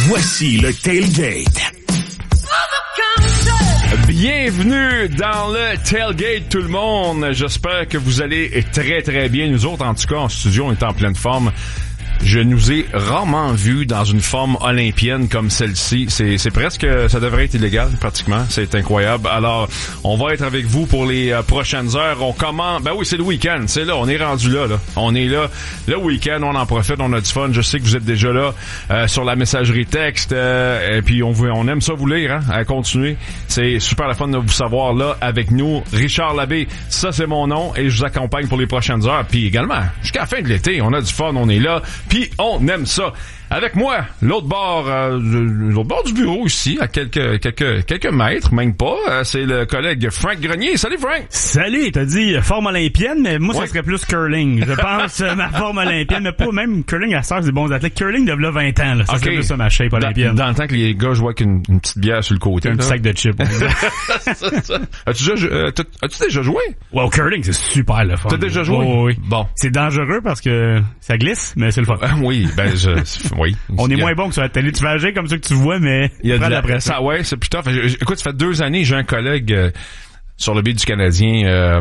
Voici le Tailgate. Bienvenue dans le Tailgate, tout le monde. J'espère que vous allez très, très bien. Nous autres, en tout cas, en studio, on est en pleine forme. Je nous ai rarement vus dans une forme olympienne comme celle-ci. C'est presque, ça devrait être illégal, pratiquement. C'est incroyable. Alors, on va être avec vous pour les prochaines heures. On commence, ben oui, c'est le week-end. C'est là, on est rendu là. On est là. Le week-end, on en profite, on a du fun. Je sais que vous êtes déjà là sur la messagerie texte. Et puis, on aime ça vous lire, hein, à continuer. C'est super la fun de vous savoir là avec nous. Richard Labbé, ça c'est mon nom et je vous accompagne pour les prochaines heures. Puis également, jusqu'à la fin de l'été, on a du fun, on est là. Puis on aime ça. Avec moi, l'autre bord du bureau ici, à quelques mètres, même pas, c'est le collègue Frank Grenier. Salut Frank! Salut, t'as dit forme olympienne, mais moi ça serait plus curling. Je pense ma forme olympienne, mais pas même curling à ça, c'est des bons athlètes. Curling de là 20 ans, là. Ça serait plus ça ma shape olympienne. Dans le temps que les gars jouaient avec une petite bière sur le côté. Un petit sac de chips. As-tu déjà joué? Ouais, au curling, c'est super le fun. T'as déjà joué? Oh, oui. Bon. C'est dangereux parce que ça glisse, mais c'est le fun. Oui, oui. On est moins bon que sur la télé. Tu fais agir comme ça que tu vois, mais il y a de la pression. Ouais, c'est plus tough. Écoute, ça fait 2 années, j'ai un collègue sur le billet du Canadien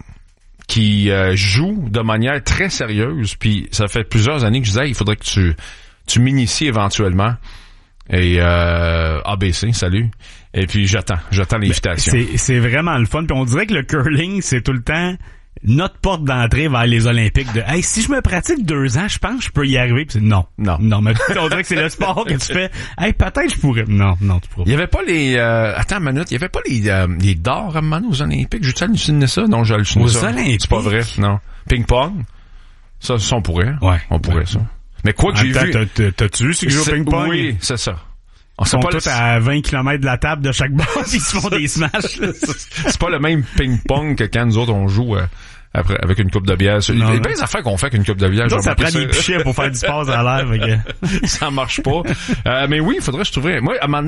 qui joue de manière très sérieuse. Puis ça fait plusieurs années que je disais, il faudrait que tu m'inities éventuellement. Et ABC, salut. Et puis j'attends l'invitation. C'est vraiment le fun. Puis on dirait que le curling, c'est tout le temps notre porte d'entrée vers les Olympiques de hey, si je me pratique 2 ans, je pense que je peux y arriver. Puis non, mais on dirait que c'est le sport que tu fais. Hey, peut-être je pourrais. Non, tu pourrais. Il y avait pas les attends une minute, il y avait pas les d'or à un moment donné aux Olympiques. J'ai-tu halluciné ça? Non, j'ai halluciné ça. Aux Olympiques? C'est pas vrai, non. Ping-pong? Ça on pourrait. Ouais. On pourrait ça. Mais quoi que j'ai vu. T'as-tu vu ceux qui jouent au ping-pong? Oui, c'est ça. Ils sont tous à 20 km de la table de chaque base, ils se font des smashs. C'est pas le même ping-pong que quand nous autres on joue après avec une coupe de bière. Il y a bien des affaires qu'on fait avec une coupe de bière. Ça prend des pichets pour faire du sport à l'air. Ça marche pas. Mais oui, il faudrait que je trouverais. Moi, à un moment